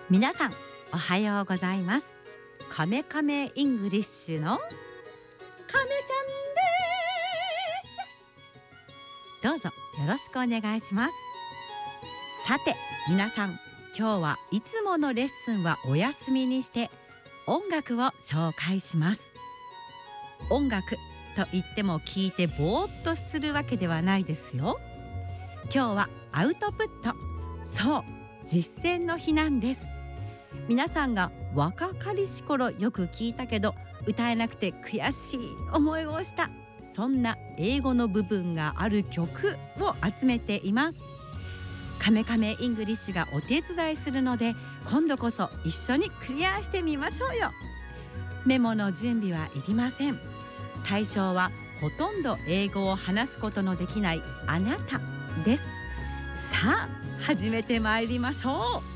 皆さんおはようございます。カメカメイングリッシュのカメちゃんです。どうぞよろしくお願いします。さて皆さん、今日はいつものレッスンはお休みにして音楽を紹介します。音楽と言っても聞いてぼーっとするわけではないですよ。今日はアウトプット、そう実践の日なんです。皆さんが若かりし頃よく聞いたけど歌えなくて悔しい思いをした、そんな英語の部分がある曲を集めています。カメカメイングリッシュがお手伝いするので、今度こそ一緒にクリアしてみましょうよ。メモの準備はいりません。対象はほとんど英語を話すことのできないあなたです。さあ始めてまいりましょう。